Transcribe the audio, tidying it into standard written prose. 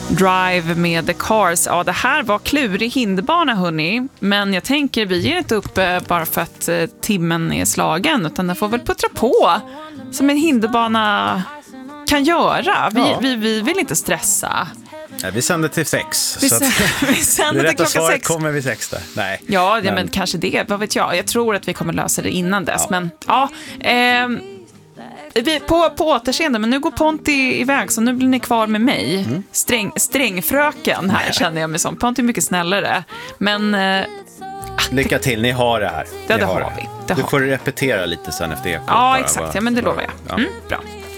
Drive med The Cars. Ja, det här var klurig hinderbana, hörni. Men jag tänker, vi ger inte upp bara för att timmen är slagen, utan den får väl puttra på som en hinderbana kan göra. Vi vill inte stressa. Ja, vi sänder till 6. Vi sänder till klockan 6. Kommer vi 6 där? Nej. Ja, men kanske det. Vad vet jag? Jag tror att vi kommer lösa det innan dess. Ja. Men ja, vi på återseende. Men nu går Ponti iväg, så nu blir ni kvar med mig. Strängfröken här känner jag mig som. Ponti är mycket snällare. Men lycka till, ni har det här. Det har vi. Du får repetera lite sen efter Eko. Ja, exakt. Ja, men det lovar jag. Bra.